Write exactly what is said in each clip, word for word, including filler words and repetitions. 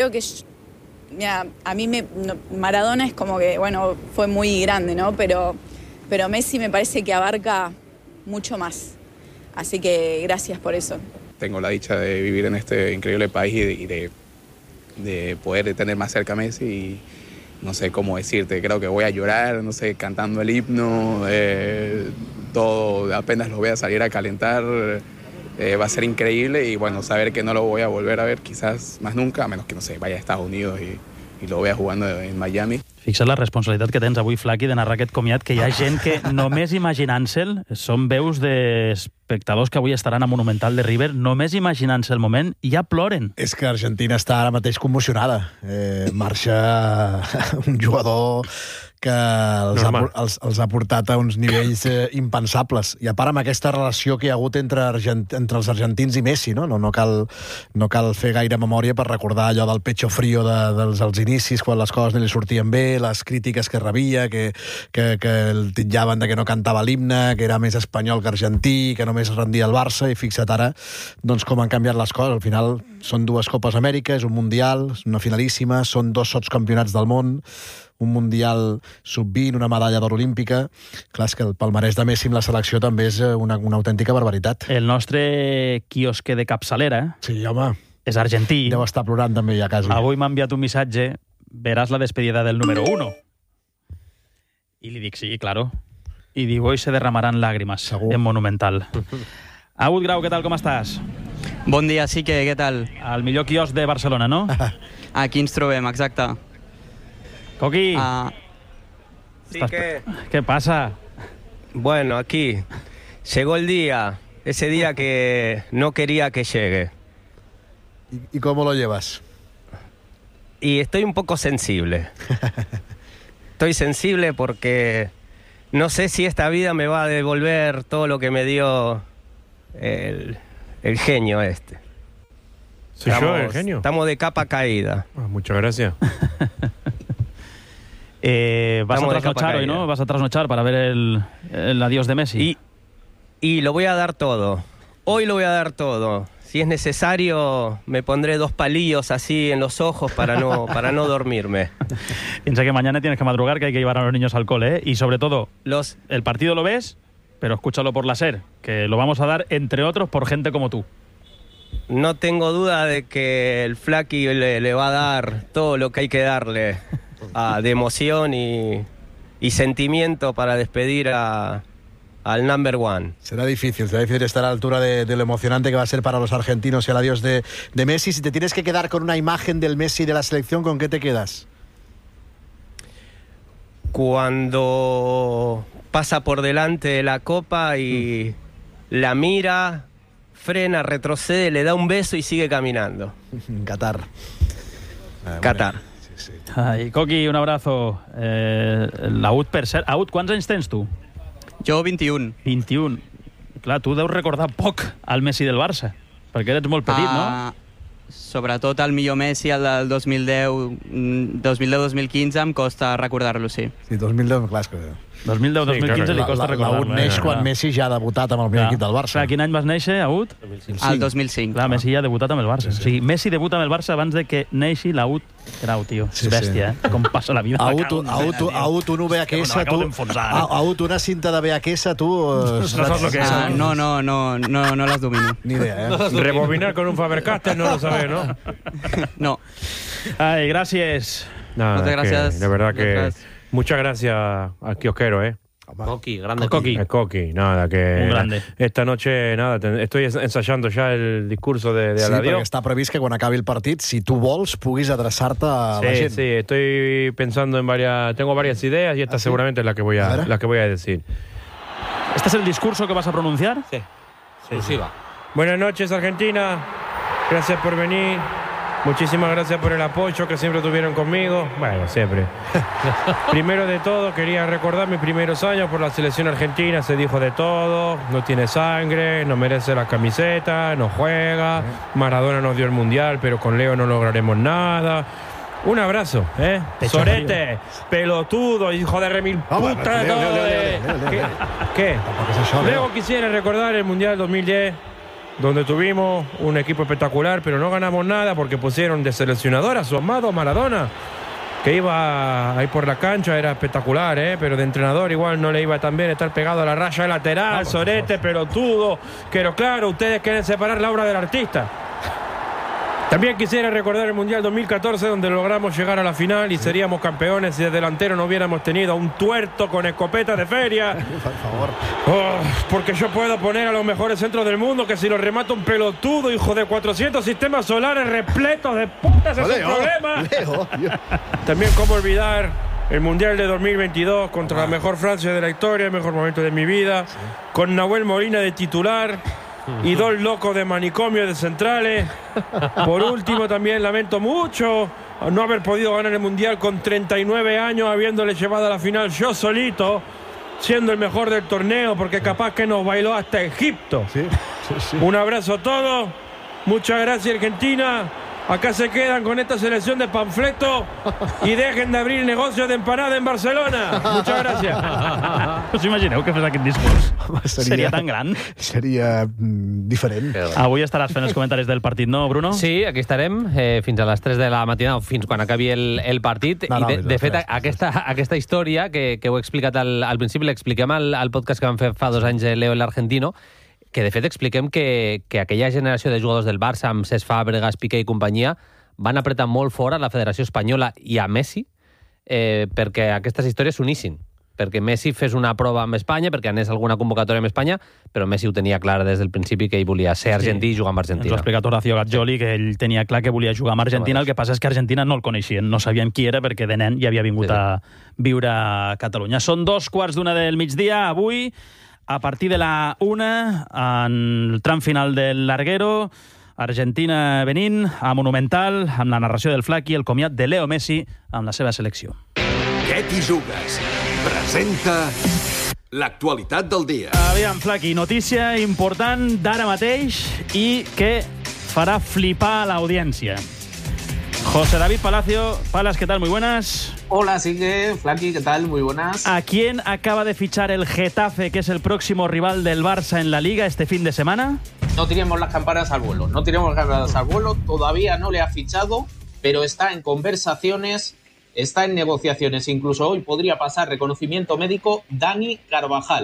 Creo que yo, mira, a mí me, no, Maradona es como que, bueno, fue muy grande, ¿no? Pero, pero Messi me parece que abarca mucho más. Así que gracias por eso. Tengo la dicha de vivir en este increíble país y de, y de, de poder tener más cerca a Messi y no sé cómo decirte, creo que voy a llorar, no sé, cantando el himno, eh, todo, apenas lo voy a salir a calentar, eh, va a ser increíble y bueno, saber que no lo voy a volver a ver quizás más nunca, a menos que no sé, vaya a Estados Unidos y, i lo vea jugando en Miami. Fixa't la responsabilitat que tens avui, Flaqui, de narrar aquest comiat, que hi ha gent que només imaginant-se'l, són veus d'espectadors que avui estaran a Monumental de River, només imaginant-se el moment, ja ploren. És que Argentina està ara mateix commocionada. Eh, marxa un jugador que els ha, els, els ha portat a uns nivells eh, impensables. I a part amb aquesta relació que hi ha hagut entre, Argent, entre els argentins i Messi, no? No, no, cal, no cal fer gaire memòria per recordar allò del pecho frío de, dels, dels inicis, quan les coses no li sortien bé, les crítiques que rebia, que, que, que el titllaven de que no cantava l'himne, que era més espanyol que argentí, que només rendia el Barça, i fixa't ara doncs, com han canviat les coses. Al final són dues Copes Amèrica, és un Mundial, una finalíssima, són dos sotscampionats del món, un Mundial sub vint, una medalla d'or olímpica. Clar, és que el palmarès de Messi amb la selecció també és una, una autèntica barbaritat. El nostre quiosque de capçalera, sí, home, és argentí. Deu estar plorant també ja quasi. Avui m'ha enviat un missatge, veràs la despedida del número uno. I li dic, sí, claro. I diu, hoy se derramarán lágrimas. Segur. En Monumental. Agut Grau, què tal, com estàs? Bon dia, sí que, què tal? El millor quiosc de Barcelona, no? Aquí ens trobem, exacte. Coqui. Uh, sí, ¿qué? ¿Qué pasa? Bueno, aquí llegó el día, ese día que no quería que llegue. ¿Y, y cómo lo llevas? Y estoy un poco sensible. Estoy sensible porque no sé si esta vida me va a devolver todo lo que me dio el, el genio este. ¿Soy estamos, yo el genio? Estamos de capa caída. Ah, muchas gracias. Eh, vas Estamos a trasnochar hoy, ¿no? Vas a trasnochar para ver el, el adiós de Messi. Y, y lo voy a dar todo. Hoy lo voy a dar todo. Si es necesario, me pondré dos palillos así en los ojos para no, para no dormirme. Piensa que mañana tienes que madrugar, que hay que llevar a los niños al cole, ¿eh? Y sobre todo, los... el partido lo ves, pero escúchalo por la SER, que lo vamos a dar, entre otros, por gente como tú. No tengo duda de que el Flaqui le, le va a dar todo lo que hay que darle. Ah, de emoción y, y sentimiento para despedir a, al number one. Será difícil, será difícil estar a la altura de, de lo emocionante que va a ser para los argentinos el adiós de, de Messi. Si te tienes que quedar con una imagen del Messi de la selección, ¿con qué te quedas? Cuando pasa por delante de la copa y mm. la mira, frena, retrocede, le da un beso y sigue caminando. Qatar. Ah, Qatar. Bueno. Sí. Ai, Coqui, un abrazo. Eh, L'Aut, per cert. Aut, quants anys tens tu? Jo, vint-i-un. vint-i-un. Clar, tu deus recordar poc al Messi del Barça, perquè eres molt petit, uh, no? Sobretot el millor Messi, el del dos mil deu, dos mil deu dos mil quinze, em costa recordar-lo, sí. Sí, dos mil deu, clar, és que... dos mil deu dos mil quinze sí, li costa recordar-lo. L'Aut neix quan Messi ja ha debutat amb el primer equip del Barça. Clar, quin any vas néixer, Aut? El dos mil cinc. Clar, Messi ja ha debutat amb el Barça. Sí, sí. O sigui, Messi debuta amb el Barça abans de que neixi l'Aut Grau, tio. Sí, és bèstia, sí. Eh? Com passa la vida. Aut, Aut, Aut, un V H S, tu... Aut, una cinta de V H S, tu... No saps lo que es. No, no, no, no, no las domino. Ni idea, ¿eh? Rebobinar con un Faber-Castell no lo sabes, ¿no? No. Ay, gracias. Nada, muchas gracias. De verdad que... Gracias. Muchas gracias al kiosquero, ¿eh? Coqui, grande Coqui. El Coqui, nada, que... Un grande. Esta noche, nada, estoy ensayando ya el discurso de, de sí, adiós. Sí, perquè està previst que quan acabi el partit, si tu vols, puguis adreçar-te a sí, la gent. Sí, estoy pensando en varias... Tengo varias ideas y esta ¿Ah, sí? seguramente es la que voy a, a la que voy a decir. ¿Este es el discurso que vas a pronunciar? Sí. sí, sí. Buenas noches, Argentina. Gracias por venir. Muchísimas gracias por el apoyo que siempre tuvieron conmigo. Bueno, siempre. Primero de todo, quería recordar mis primeros años por la selección argentina. Se dijo de todo. No tiene sangre, no merece la camiseta, no juega. Maradona nos dio el mundial, pero con Leo no lograremos nada. Un abrazo, ¿eh? Sorete, pelotudo, hijo de remil puta de todo. ¿Qué? ¿Qué? Luego quisiera recordar el mundial dos mil diez. donde tuvimos un equipo espectacular, pero no ganamos nada porque pusieron de seleccionador a su amado Maradona, que iba ahí por la cancha, era espectacular, ¿eh? Pero de entrenador igual no le iba tan bien estar pegado a la raya de lateral, Vamos, sorete, pelotudo. Pero claro, ustedes quieren separar la obra del artista. También quisiera recordar el Mundial dos mil catorce, donde logramos llegar a la final y seríamos campeones si de delantero no hubiéramos tenido a un tuerto con escopeta de feria. Por favor. Oh, porque yo puedo poner a los mejores centros del mundo, que si los remata un pelotudo, hijo de cuatrocientos sistemas solares repletos de putas, es un problema. Leo. También cómo olvidar el Mundial de dos mil veintidós contra ah. la mejor Francia de la historia, el mejor momento de mi vida, sí. con Nahuel Molina de titular y dos locos de manicomio de centrales. Por último, también lamento mucho no haber podido ganar el Mundial con treinta y nueve años, habiéndole llevado a la final yo solito, siendo el mejor del torneo, porque capaz que nos bailó hasta Egipto. Sí, sí, sí. Un abrazo a todos. Muchas gracias, Argentina. Acá se quedan con esta selección de panfleto y dejen de abrir negocios de empanada en Barcelona. Muchas gracias. Us imagineu que fes aquest discurs? Seria, seria tan gran? Seria mm, diferent. Avui estaràs fent els comentaris del partit, no, Bruno? Sí, aquí estarem eh, fins a les tres de la matinada, o fins quan acabi el, el partit. No, no, I de, de fet, aquesta, aquesta història que, que heu explicat al, al principi, l'expliquem al, al podcast que vam fer fa dos anys de Leo l'Argentino, que de fet expliquem que, que aquella generació de jugadors del Barça, amb Cesc Fàbregas, Piqué i companyia, van apretar molt fort a la Federació Espanyola i a Messi eh, perquè aquestes històries s'unissin. Perquè Messi fes una prova amb Espanya, perquè anés a alguna convocatòria amb Espanya, però Messi ho tenia clar des del principi que ell volia ser argentí sí. i jugar amb Argentina. Ens ho ha explicat Horacio Gaggioli, que ell tenia clar que volia jugar amb Argentina. El que passa és que Argentina no el coneixien, no sabien qui era, perquè de nen ja havia vingut sí, sí. a viure a Catalunya. Són dos quarts d'una del migdia, avui, a partir de la una, en el tram final del Larguero, Argentina venint a Monumental, amb la narració del Flaqui, el comiat de Leo Messi amb la seva selecció. Què t'hi jugues? Presenta l'actualitat del dia. Aviam, Flaqui, notícia important d'ara mateix i que farà flipar a l'audiència. José David Palacio. Palas, ¿qué tal? Muy buenas. Hola, sigue. Flaqui, ¿qué tal? Muy buenas. ¿A quién acaba de fichar el Getafe, que es el próximo rival del Barça en la Liga este fin de semana? No tiremos las campanas al vuelo. No tiremos las campanas al vuelo. Todavía no le ha fichado, pero está en conversaciones, está en negociaciones. Incluso hoy podría pasar reconocimiento médico Dani Carvajal.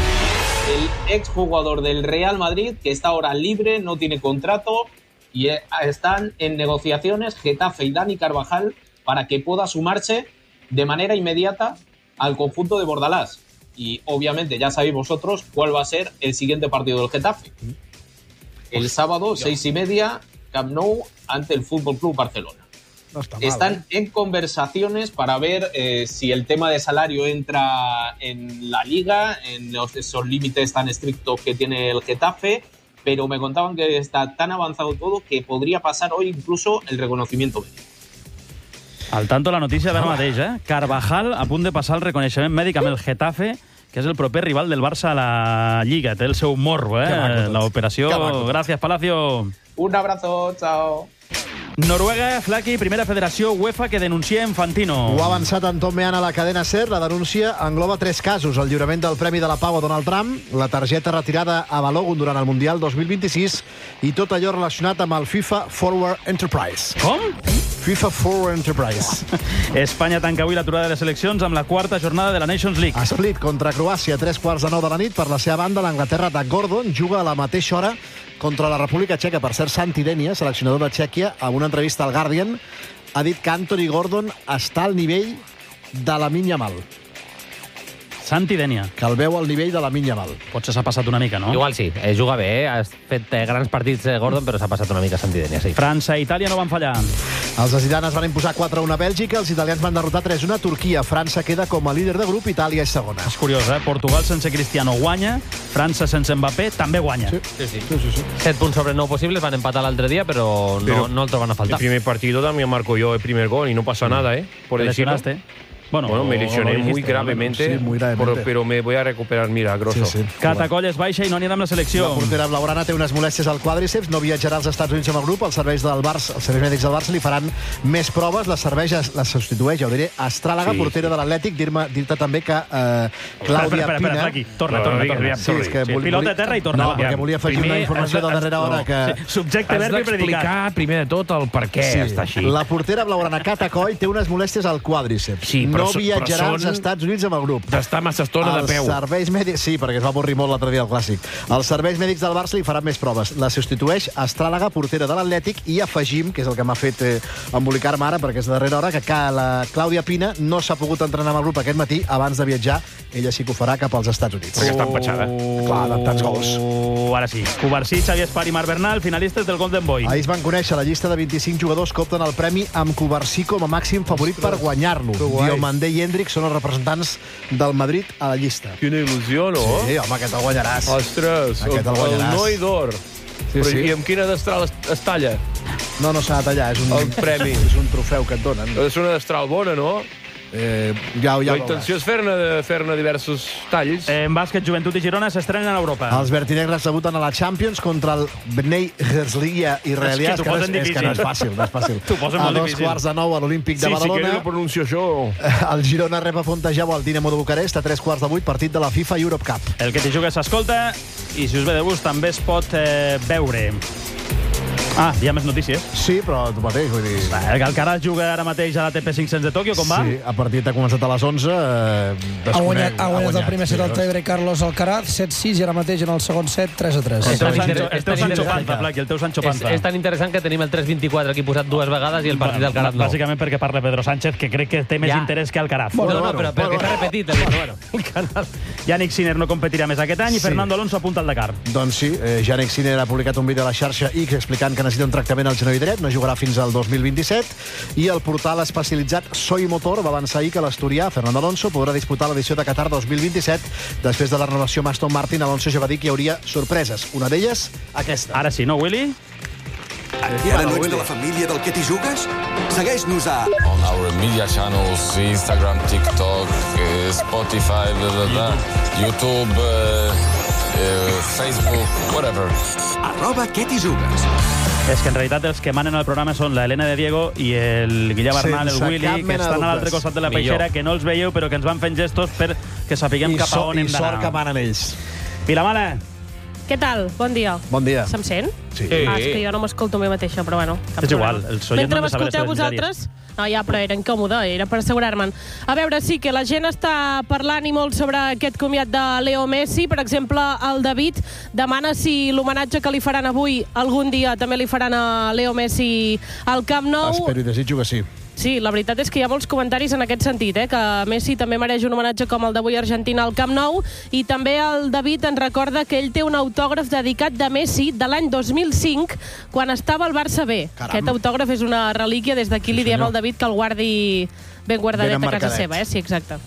El exjugador del Real Madrid, que está ahora libre, no tiene contrato, y están en negociaciones Getafe y Dani Carvajal para que pueda sumarse de manera inmediata al conjunto de Bordalás. Y obviamente ya sabéis vosotros cuál va a ser el siguiente partido del Getafe. El sábado, seis y media, Camp Nou ante el Fútbol Club Barcelona. No está mal, Están ¿eh? en conversaciones para ver eh, si el tema de salario entra en la Liga, en los, esos límites tan estrictos que tiene el Getafe, pero me contaban que está tan avanzado todo que podría pasar hoy incluso el reconocimiento médico. Al tanto la notícia d'ara mateix, eh? Carvajal a punt de passar el reconeixement mèdic amb el Getafe, que és el proper rival del Barça a la Lliga. Té el seu morro, eh? L'operació. Gràcies, Palacio. Un abrazo, chao. Noruega, Flaqui, primera federació UEFA que denuncia Infantino. Ho ha avançat Anton Meana a la cadena SER. La denúncia engloba tres casos. El lliurament del Premi de la Pau a Donald Trump, la targeta retirada a Balogun durant el Mundial dos mil vint-i-sis i tot allò relacionat amb el FIFA Forward Enterprise. Com? FIFA Forward Enterprise. Espanya tanca avui l'aturada de les seleccions amb la quarta jornada de la Nations League. Split contra Croàcia, tres quarts de nou de la nit. Per la seva banda, l'Anglaterra de Gordon juga a la mateixa hora contra la República Txeca. Per cert, Santi Denia, seleccionador de Txèquia, a una entrevista al Guardian, ha dit que Anthony Gordon està al nivell de Lamine Yamal. Santi Denia. Que el veu al nivell de Lamine Yamal. Potser s'ha passat una mica, no? Igual sí, eh, juga bé, eh? Ha fet eh, grans partits eh, Gordon, però s'ha passat una mica Santi Denia, sí. França i Itàlia no van fallar. Els de Zidane es van imposar quatre a una a Bèlgica, els italians van derrotar tres a una a Turquia. França queda com a líder de grup, Itàlia és segona. És curiós, eh? Portugal sense Cristiano guanya, França sense Mbappé també guanya. Sí, sí, sí. sí, sí, sí. Set punts sobre nou possibles, van empatar l'altre dia, però no, Pero no el troben a faltar. El primer partido también marco yo el primer gol y no pasa nada, ¿eh? Por Te lesionaste. Bueno, bueno, me lesioné dijiste, muy gravemente, sí, muy gravemente. Pero, pero me voy a recuperar milagroso. Sí, sí. Catacoll és baixa i no anirà amb la selecció. La portera blaugrana té unes molèsties al quàdriceps, no viatjarà als Estats Units amb el grup, els serveis del Barça, els serveis mèdics del Barça li faran més proves, la serveix, la substitueix, ja ho diré, Astràlaga, sí. portera de l'Atlètic, dir-me dir-te també que eh, Clàudia espera, espera, Pina... Espera, aquí, torna, torna, torna. Sí, és que sí, vol, pilota a terra i torna. No, perquè volia afegir una informació de darrera hora que... Sí, subjecte, verb i predicat. Has d'explicar primer de tot el per què sí. està així. La portera blaugrana Catacoll té unes molèsties al quàdriceps. Sí, però, no viatjarà però als Estats Units amb el grup. D'estar massa estona de peu. Els serveis mèdics... Sí, perquè es va avorrir molt l'altre dia al Clàssic. Els serveis mèdics del Barça li faran més proves. La substitueix Astràlaga, portera de l'Atlètic, i afegim, que és el que m'ha fet eh, embolicar-me ara, perquè és de darrera hora, que la Clàudia Pina no s'ha pogut entrenar amb el grup aquest matí abans de viatjar. Ella sí que ho farà cap als Estats Units. Perquè està empatxada. Clar, de tants gols. Uh, ara sí. Covarsí, Xavier Espar i Marc Bernal, finalistes del Golden Boy. Ahir es van conèixer la llista de vint-i-cinc jugadors que opten al premi amb Covarsí com a màxim favorit per guanyar-lo. Diomandé i Hendrik són els representants del Madrid a la llista. Quina il·lusió, no? Sí, home, aquest el guanyaràs. Ostres, aquest el, el noi d'or. Sí, Però, sí. I amb quina destral es, es talla? No, no s'ha de tallar, és un, el premi. És un trofeu que et donen. És una destral bona, no? Eh, ja, ja la intenció és fer-ne fer diversos talls. Eh, en bàsquet, Joventut i Girona s'estrenen a Europa. Els vertinegres debuten a la Champions contra el Bnei Herzliya israelià. És que t'ho posen difícil. És que no és fàcil, no és fàcil. T'ho posen a molt dos difícil. quarts de nou a l'Olímpic de sí, Badalona. Sí, sí, que no pronuncio jo. El Girona rep a Fontejau al Dinamo de Bucarest a tres quarts de vuit, partit de la FIFA Europe Cup. El que t'hi jugues s'escolta i si us ve de gust també es pot eh, veure. Ah, hi ha més notícies. Sí, però tu mateix, vull dir... El Alcaraz juga ara mateix a la T P cinc-cents de Tòquio, com va? Sí, el partit ha començat a les onze. Eh, ha guanyat, ha guanyat el primer set al Tebre Carlos Alcaraz, set sis, i ara mateix en el segon set, tres a tres. El teu Sancho, el teu Sancho Panza, Plaqui, el teu Sancho Panza. És, és tan interessant que tenim el tres vint-i-quatre aquí posat dues vegades i el partit d'Alcaraz no. Bàsicament perquè parla Pedro Sánchez, que crec que té més ja. interès que Alcaraz. Bueno, no, no, però perquè s'ha repetit el, bueno, el canal. Yannick Sinner no competirà més aquest any i Sí. Fernando Alonso apunta al Dakar. Doncs sí, eh, Yannick Sinner ha publicat un vídeo a la xarxa X explicant que necessita un tractament al genoll dret, no jugarà fins al dos mil vint-i-set, i el portal especialitzat Soy Motor va avançar ahir que l'asturià Fernando Alonso podrà disputar l'edició de Qatar dos mil vint-i-set. Després de la renovació amb Aston Martin, Alonso ja va dir que hi hauria sorpreses. Una d'elles, aquesta. Ara sí, no, Willy? Encara no ets de la família del Que t'hi jugues? Segueix-nos a... On our media channels, Instagram, TikTok, uh, Spotify, blah, blah, blah, YouTube, uh, uh, Facebook, whatever. Arroba Que t'hi jugues. És que en realitat els que manen el programa són la Helena de Diego i el Guillem Bernal, el Willy, que estan a l'altre costat de la peixera, que no els veieu, però que ens van fent gestos perquè sapiguem cap a on hem d'anar. I sort que manen ells. Vilamala. Què tal? Bon dia. Bon dia. Se'm sent? Sí. Ah, és que jo no m'escolto a mi mateixa, però bueno. És igual, els oients Mentre no han de saber les m'escolteu teves vosaltres... No, ja, però era incòmode, era per assegurar-me'n. A veure, sí que la gent està parlant i molt sobre aquest comiat de Leo Messi. Per exemple, el David demana si l'homenatge que li faran avui algun dia també li faran a Leo Messi al Camp Nou. Espero i desitjo que sí. Sí, la veritat és que hi ha molts comentaris en aquest sentit, eh? Que Messi també mereix un homenatge com el d'avui a Argentina al Camp Nou, i també el David ens recorda que ell té un autògraf dedicat de Messi de l'any dos mil cinc, quan estava al Barça B. Caram. Aquest autògraf és una relíquia, des d'aquí li diem al David que el guardi ben guardadet a casa seva, eh? Sí, exacte.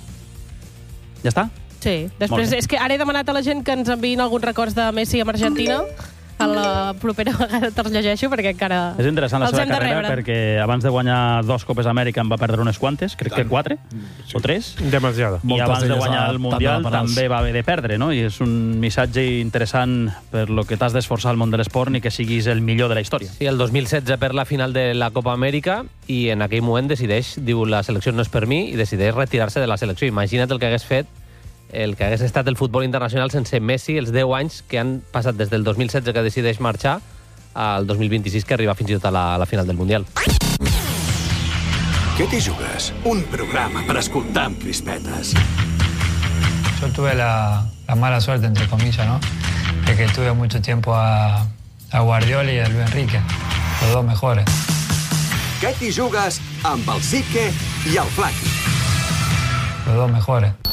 Ja està? Sí, després és que ara he demanat a la gent que ens enviïn alguns records de Messi amb Argentina. A la propera vegada te'ls llegeixo, perquè encara És interessant la els seva hem de carrera, rebre. perquè abans de guanyar dos Copes Amèrica en va perdre unes quantes, crec que quatre o tres. Demasiada. I abans de guanyar el a- Mundial tant de penals. també va haver de perdre, no? I és un missatge interessant per lo que t'has d'esforçar al món de l'esport, ni que siguis el millor de la història. Sí, el dos mil setze per la final de la Copa Amèrica, i en aquell moment decideix, diu, la selecció no és per mi, i decideix retirar-se de la selecció. Imagina't el que hagués fet, el que hagués estat el futbol internacional sense Messi, els deu anys que han passat des del dos mil setze que decideix marxar al dos mil vint-i-sis, que arriba fins i tot a la, a la final del Mundial. Que t'hi jugues? Un programa per escoltar amb crispetes. Yo tuve la, la mala suerte, entre comillas, ¿no? De que tuve mucho tiempo a, a Guardiola y a Luis Enrique, los dos mejores. Que t'hi jugues amb el Zique i el Flaqui. Los dos mejores.